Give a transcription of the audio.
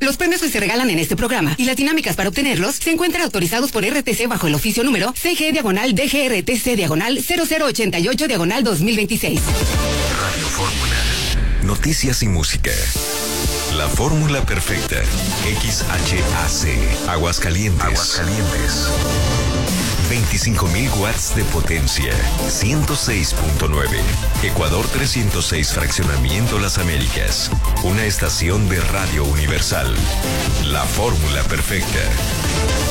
Los premios que se regalan en este programa y las dinámicas para obtenerlos se encuentran autorizados por RTC bajo el oficio número CG-DGRTC/0088/2026. Radio Fórmula. Noticias y música. La fórmula perfecta. XHAC. Aguascalientes. 25.000 watts de potencia. 106.9. Ecuador 306, Fraccionamiento Las Américas. Una estación de Radio Universal. La fórmula perfecta.